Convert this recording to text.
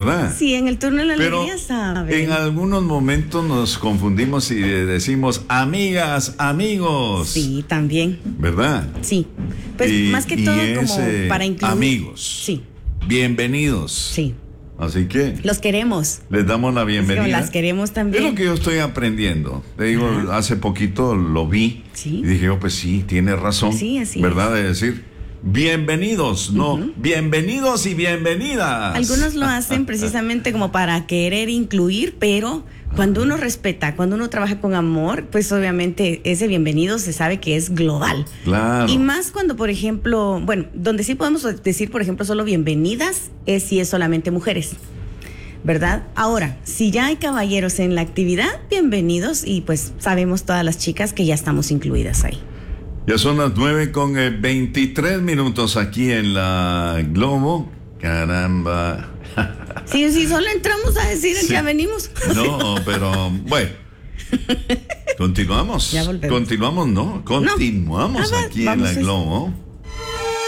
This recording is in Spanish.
¿verdad? Sí, en el turno de la Pero alegría saben. en algunos momentos nos confundimos y decimos amigas, amigos. Sí, también. ¿Verdad? Sí. Pues más que todo como para incluir. Amigos. Sí. Bienvenidos. Sí. Así que Los queremos. les damos la bienvenida. Es que las queremos también. Es lo que yo estoy aprendiendo. Te digo, hace poquito lo vi. Sí. Y dije, oh, pues sí, tiene razón. Sí, así ¿verdad? De decir, bienvenidos, no, bienvenidos y bienvenidas. Algunos lo hacen precisamente como para querer incluir, pero cuando uno respeta, cuando uno trabaja con amor, pues obviamente ese bienvenido se sabe que es global. Claro. Y más cuando, por ejemplo, bueno, donde sí podemos decir, por ejemplo, solo bienvenidas, es si es solamente mujeres, ¿verdad? Ahora, si ya hay caballeros en la actividad, bienvenidos, y pues sabemos todas las chicas que ya estamos incluidas ahí. Ya son las 9:23 aquí en la Globo. Caramba. Sí, solo entramos a decir que ya venimos. No, pero bueno. Continuamos. Ya volvemos. Continuamos, ¿no? Continuamos No. aquí en la Vamos Globo.